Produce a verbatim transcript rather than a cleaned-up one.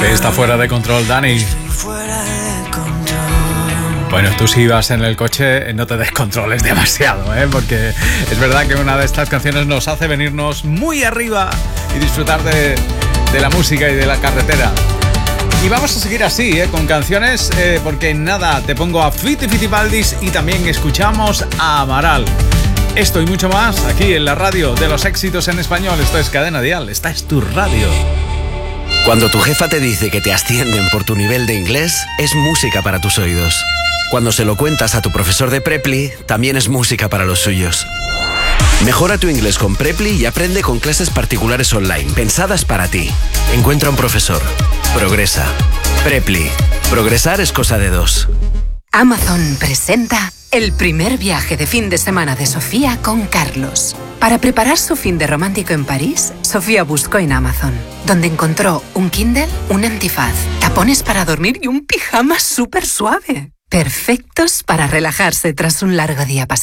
Está fuera de control, Dani. Bueno, tú si vas en el coche no te descontroles demasiado, ¿eh? Porque es verdad que una de estas canciones nos hace venirnos muy arriba y disfrutar de, de la música y de la carretera. Y vamos a seguir así, ¿eh? Con canciones, eh, porque nada, te pongo a Fiti Fitipaldis y también escuchamos a Amaral. Esto y mucho más aquí en la radio de los éxitos en español. Esto es Cadena Dial, esta es tu radio. Cuando tu jefa te dice que te ascienden por tu nivel de inglés, es música para tus oídos. Cuando se lo cuentas a tu profesor de Preply, también es música para los suyos. Mejora tu inglés con Preply y aprende con clases particulares online, pensadas para ti. Encuentra un profesor. Progresa. Preply. Progresar es cosa de dos. Amazon presenta el primer viaje de fin de semana de Sofía con Carlos. Para preparar su fin de romántico en París, Sofía buscó en Amazon, donde encontró un Kindle, un antifaz, tapones para dormir y un pijama súper suave. Perfectos para relajarse tras un largo día pasado.